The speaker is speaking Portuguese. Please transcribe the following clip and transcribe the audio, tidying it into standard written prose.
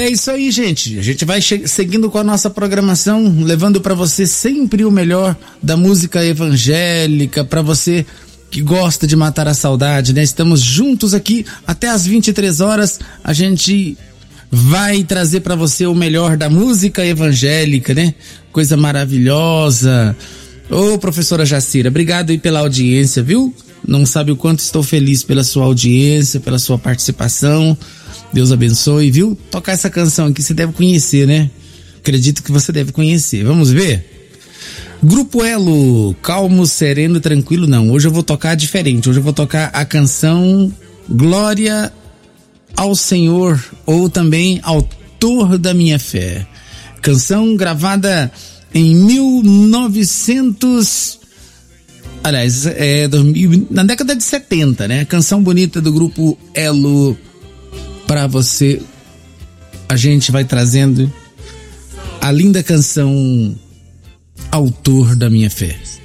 isso aí, gente. A gente vai seguindo com a nossa programação, levando para você sempre o melhor da música evangélica, para você que gosta de matar a saudade, né? Estamos juntos aqui até às 23 horas. A gente vai trazer para você o melhor da música evangélica, né? Coisa maravilhosa. Ô, professora Jacira, obrigado aí pela audiência, viu? Não sabe o quanto estou feliz pela sua audiência, pela sua participação. Deus abençoe, viu? Tocar essa canção aqui você deve conhecer, né? Acredito que você deve conhecer. Vamos ver? Grupo Elo, calmo, sereno, tranquilo. Não, hoje eu vou tocar diferente. Hoje eu vou tocar a canção Glória ao Senhor, ou também Autor da Minha Fé. Canção gravada em 1900... Aliás, na década de 70, né? Canção bonita do Grupo Elo para você. A gente vai trazendo a linda canção Autor da Minha Fé.